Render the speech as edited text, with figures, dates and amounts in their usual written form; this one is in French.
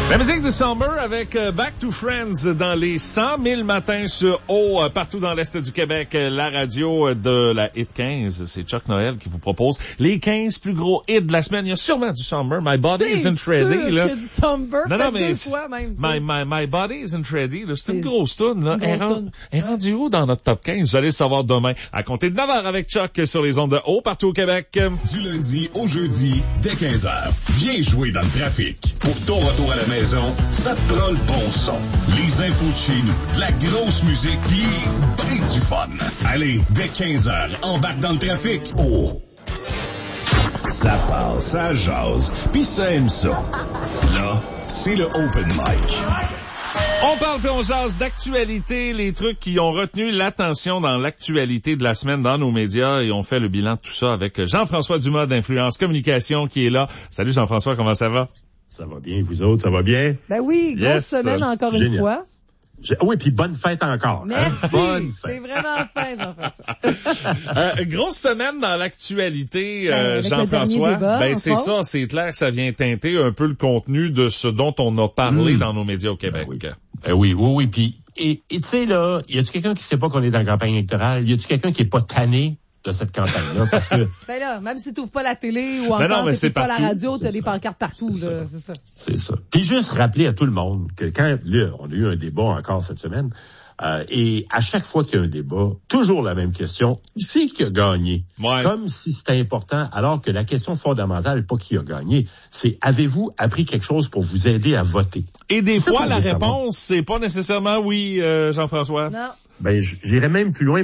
La musique de Summer avec Back to Friends dans les 100 000 matins sur eau partout dans l'Est du Québec. La radio de la Hit 15, c'est Chuck Noël qui vous propose les 15 plus gros hits de la semaine. Il y a sûrement du Summer. My Body Isn't Ready. Là. Du Summer, non, mais deux fois même. My Body Isn't Ready. Là, c'est une grosse toune. Là. Elle est rendue où dans notre top 15? Vous allez le savoir demain. À compter de 9h avec Chuck sur les ondes de eau partout au Québec. Du lundi au jeudi, dès 15h. Viens jouer dans le trafic. Pour ton retour à la maison, ça te prend le bon son. Les infos de chez nous, de la grosse musique, pis ben du fun. Allez, dès 15h, embarque dans le trafic. Oh! Ça passe, ça jase, pis ça aime ça. Là, c'est le open mic. On parle puis on jase d'actualité, les trucs qui ont retenu l'attention dans l'actualité de la semaine dans nos médias, et on fait le bilan de tout ça avec Jean-François Dumas d'Influence Communication qui est là. Salut Jean-François, comment ça va? Ça va bien, vous autres, ça va bien? Ben oui, grosse semaine encore une fois. Oui, puis bonne fête encore. Merci. Hein? Bonne fête. C'est vraiment fin, Jean-François. Grosse semaine dans l'actualité, Jean-François. Ben c'est ça, c'est clair que ça vient teinter un peu le contenu de ce dont on a parlé dans nos médias au Québec. Oui. Puis, et tu sais, là, y a-tu quelqu'un qui sait pas qu'on est en campagne électorale? Y a-tu quelqu'un qui est pas tanné de cette campagne-là? Parce que... Ben là, même si t'ouvres pas la télé ou encore t'écoutes pas la radio, t'as des pancartes partout, là, c'est ça. C'est ça. Puis juste rappeler à tout le monde que quand, là, on a eu un débat encore cette semaine, et à chaque fois qu'il y a un débat, toujours la même question, qui c'est qui a gagné? Ouais. Comme si c'était important, alors que la question fondamentale, pas qui a gagné, c'est avez-vous appris quelque chose pour vous aider à voter? Et des fois, la réponse, c'est pas nécessairement oui, Jean-François. Non. Ben, j'irais même plus loin.